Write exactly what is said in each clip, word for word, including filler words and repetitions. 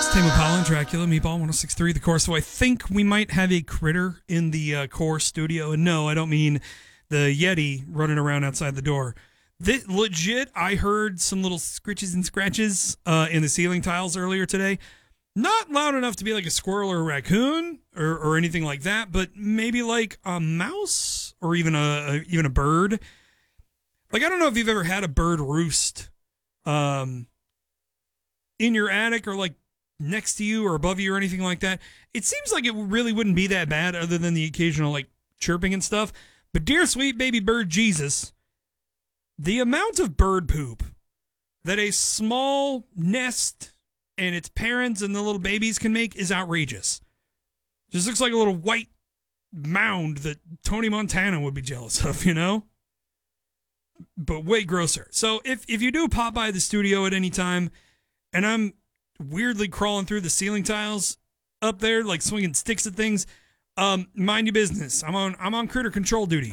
Tame Impala and Dracula, Meatball one oh six point three, The Core. So I think we might have a critter in the uh, Core studio. And no, I don't mean the Yeti running around outside the door. This, legit, I heard some little scritches and scratches uh, in the ceiling tiles earlier today. Not loud enough to be like a squirrel or a raccoon or, or anything like that, but maybe like a mouse or even a, a even a bird. Like, I don't know if you've ever had a bird roost um, in your attic or like next to you or above you or anything like that. It seems like it really wouldn't be that bad other than the occasional like chirping and stuff. But dear sweet baby bird Jesus, the amount of bird poop that a small nest and its parents and the little babies can make is outrageous. Just looks like a little white mound that Tony Montana would be jealous of, you know? But way grosser. So if, if you do pop by the studio at any time and I'm weirdly crawling through the ceiling tiles up there, like swinging sticks at things, um, mind your business. I'm on I'm on critter control duty.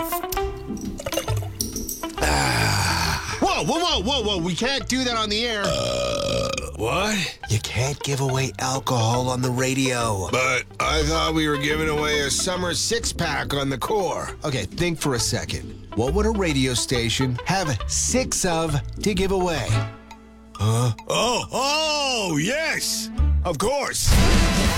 Whoa, whoa, whoa, whoa, whoa. We can't do that on the air. Uh, what? You can't give away alcohol on the radio. But I thought we were giving away a summer six-pack on the Core. Okay, think for a second. What would a radio station have six of to give away? Huh? Oh, oh, yes, of course.